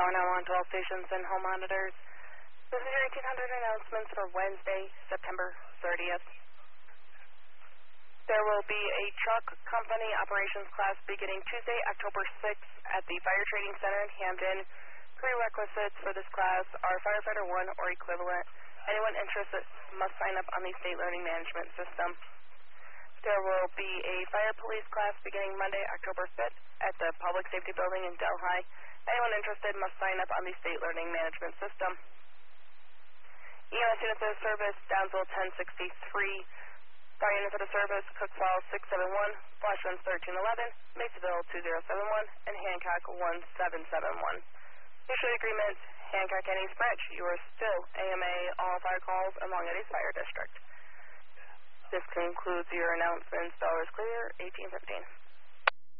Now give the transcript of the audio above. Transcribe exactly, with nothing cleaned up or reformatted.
Power now on to all stations and home monitors. This is your eighteen hundred announcements for Wednesday, September thirtieth. There will be a truck company operations class beginning Tuesday, October sixth at the Fire Training Center in Hampden. Prerequisites for this class are firefighter one or equivalent. Anyone interested must sign up on the State Learning Management System. There will be a fire police class beginning Monday, October fifth at the Public Safety Building in Delhi. Anyone interested must sign up on the State Learning Management System. E M S unit for the service, Downsville ten sixty-three. Fire unit for the service, Cook Falls six seven one, Flushlands thirteen eleven, Masonville two zero seven one, and Hancock one seven seven one. Usually agreement, Hancock and East Branch, you are still A M A all fire calls in Long Eddy's Fire District. This concludes your announcements. Dollars clear, eighteen fifteen.